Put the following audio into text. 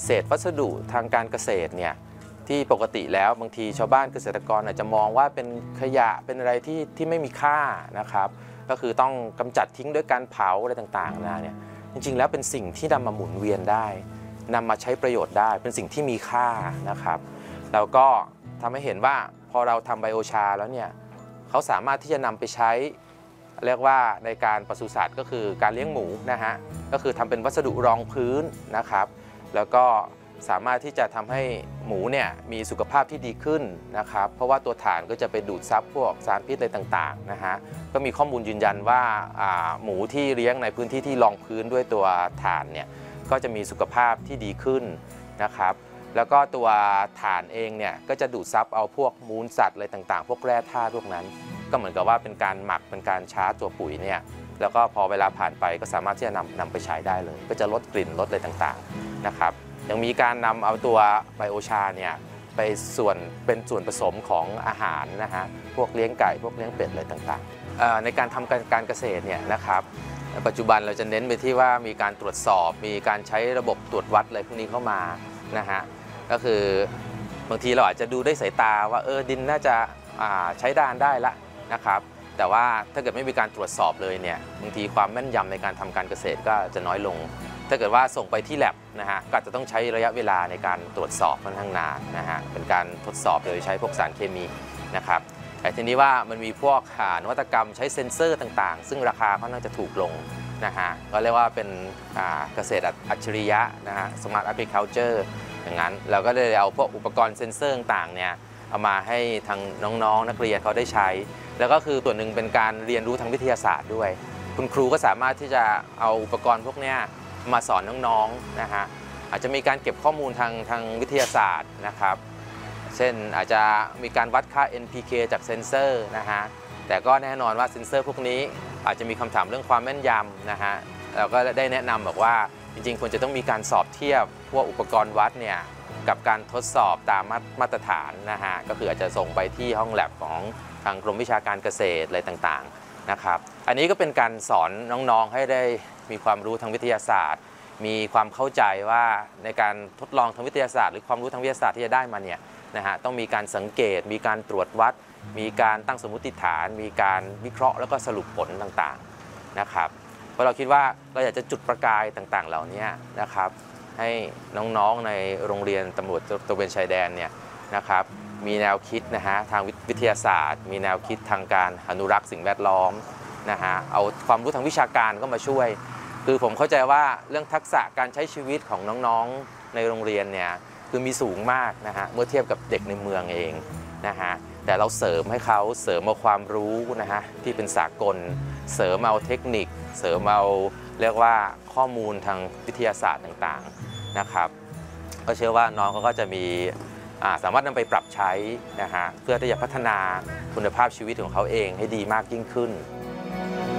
เศษวัสดุทางการเกษตรเนี่ยที่ปกติแล้วบางทีชาวบ้านเกษตรกรอาจจะมองว่าเป็นขยะเป็นอะไรที่ไม่มีค่านะครับก็คือต้องกำจัดทิ้งด้วยการเผาอะไรต่างๆนะเนี่ยจริงๆแล้วเป็นสิ่งที่นำมาหมุนเวียนได้นำมาใช้ประโยชน์ได้เป็นสิ่งที่มีค่านะครับแล้วก็ทำให้เห็นว่าพอเราทำไบโอชาแล้วเนี่ยเขาสามารถที่จะนำไปใช้เรียกว่าในการปศุสัตว์ก็คือการเลี้ยงหมูนะฮะก็คือทำเป็นวัสดุรองพื้นนะครับแล้วก็สามารถที่จะทำให้หมูเนี่ยมีสุขภาพที่ดีขึ้นนะครับเพราะว่าตัวถ่านก็จะไปดูดซับพวกสารพิษอะไรต่างๆนะฮะก็มีข้อมูลยืนยันว่าหมูที่เลี้ยงในพื้นที่ที่รองพื้นด้วยตัวถ่านเนี่ยก็จะมีสุขภาพที่ดีขึ้นนะครับแล้วก็ตัวถ่านเองเนี่ยก็จะดูดซับเอาพวกมูลสัตว์อะไรต่างๆพวกแร่ธาตุพวกนั้นก็เหมือนกับว่าเป็นการหมักเป็นการชาร์จตัวปุ๋ยเนี่ยแล้วก็พอเวลาผ่านไปก็สามารถที่จะนำไปใช้ได้เลยก็จะลดกลิ่นลดอะไรต่างๆนะครับยังมีการนำเอาตัวไบโอชาเนี่ยไปเป็นส่วนผสมของอาหารนะฮะพวกเลี้ยงไก่พวกเลี้ยงเป็ดอะไรต่างๆในการทำการเกษตรเนี่ยนะครับปัจจุบันเราจะเน้นไปที่ว่ามีการตรวจสอบมีการใช้ระบบตรวจวัดอะไรพวกนี้เข้ามานะฮะก็คือบางทีเราอาจจะดูด้วยสายตาว่าดินน่าจะใช้ได้ละนะครับแต่ว่าถ้าเกิดไม่มีการตรวจสอบเลยเนี่ยบางทีความแม่นยำในการทำการเกษตรก็จะน้อยลงถ้าเกิดว่าส่งไปที่แลบนะฮะก็จะต้องใช้ระยะเวลาในการตรวจสอบค่อนข้างนานนะฮะเป็นการทดสอบโดยใช้พวกสารเคมีนะครับแต่ทีนี้ว่ามันมีพวกนวัตกรรมใช้เซ็นเซอร์ต่างๆซึ่งราคาค่อนข้างจะถูกลงนะฮะก็เรียกว่าเป็นเกษตรอัจฉริยะนะฮะ Smart Agriculture อย่างนั้นเราก็เลยเอาพวกอุปกรณ์เซ็นเซอร์ต่างๆเนี่ยเอามาให้ทางน้องๆนักเรียนเขาได้ใช้แล้วก็คือส่วนหนึ่งเป็นการเรียนรู้ทางวิทยาศาสตร์ด้วยคุณครูก็สามารถที่จะเอาอุปกรณ์พวกนี้มาสอนน้องๆนะฮะอาจจะมีการเก็บข้อมูลทางวิทยาศาสตร์นะครับเช่นอาจจะมีการวัดค่า NPK จากเซ็นเซอร์นะฮะแต่ก็แน่นอนว่าเซ็นเซอร์พวกนี้อาจจะมีคำถามเรื่องความแม่นยำนะฮะเราก็ได้แนะนำบอกว่าจริงๆควรจะต้องมีการสอบเทียบพวกอุปกรณ์วัดเนี่ยกับการทดสอบตามมาตรฐานนะฮะก็คืออาจจะส่งไปที่ห้องแลบของทางกรมวิชาการเกษตรอะไรต่างๆนะครับอันนี้ก็เป็นการสอนน้องๆให้ได้มีความรู้ทางวิทยาศาสตร์มีความเข้าใจว่าในการทดลองทางวิทยาศาสตร์หรือความรู้ทางวิทยาศาสตร์ที่จะได้มาเนี่ยนะฮะต้องมีการสังเกตมีการตรวจวัดมีการตั้งสมมติฐานมีการวิเคราะห์แล้วก็สรุปผลต่างๆนะครับเพราะเราคิดว่าเราอยากจะจุดประกายต่างๆเหล่านี้นะครับให้น้องๆในโรงเรียนตำรวจตระเวนชายแดนเนี่ยนะครับมีแนวคิดนะฮะทางวิทยาศาสตร์มีแนวคิดทางการอนุรักษ์สิ่งแวดล้อมนะฮะเอาความรู้ทางวิชาการก็มาช่วยคือผมเข้าใจว่าเรื่องทักษะการใช้ชีวิตของน้องๆในโรงเรียนเนี่ยคือมีสูงมากนะฮะเมื่อเทียบกับเด็กในเมืองเองนะฮะแต่เราเสริมให้เขาเสริมเอาความรู้นะฮะที่เป็นสากลเสริมเอาเทคนิคเสริมเอาเรียกว่าข้อมูลทางวิทยาศาสตร์ต่างๆนะครับก็เชื่อว่าน้องเขาก็จะมีสามารถนำไปปรับใช้นะฮะเพื่อที่จะพัฒนาคุณภาพชีวิตของเขาเองให้ดีมากยิ่งขึ้น